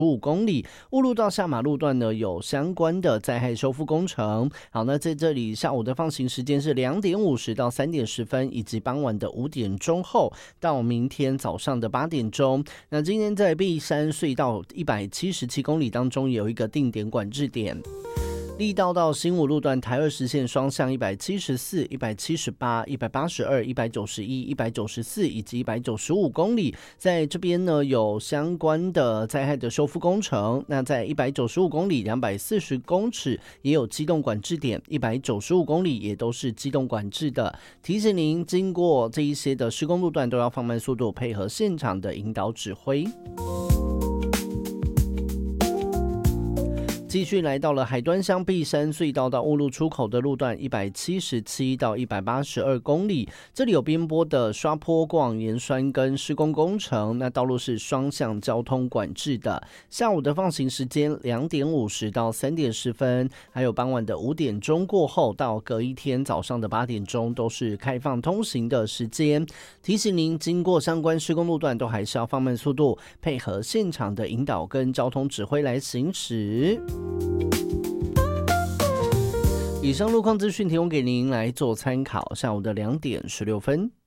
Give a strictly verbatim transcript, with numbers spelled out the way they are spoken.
五公里，雾路到下马路段呢有相关的灾害修复工程。好，那在这里下午的放行时间是两点五十到三点十分，以及傍晚的五点钟后到明天早上的八点钟。那今天在碧山隧道一百七十七公里当中有一个定点管制点。力道到新武路段台二实线双向一百七十四、一百七十八、一百八十二、一百九十一、一百九十四以及一百九十五公里，在这边呢有相关的灾害的修复工程。那在一百九十五公里、两百四十公尺也有机动管制点，一百九十五公里也都是机动管制的。提醒您，经过这一些的施工路段都要放慢速度，配合现场的引导指挥。继续来到了海端乡碧山隧道到雾路出口的路段一百七十七到一百八十二公里，这里有边坡的刷坡、过往盐酸跟施工工程，那道路是双向交通管制的。下午的放行时间两点五十到三点十分，还有傍晚的五点钟过后到隔一天早上的八点钟都是开放通行的时间。提醒您，经过相关施工路段都还是要放慢速度，配合现场的引导跟交通指挥来行驶。以上路况资讯提供给您来做参考。下午的两点十六分。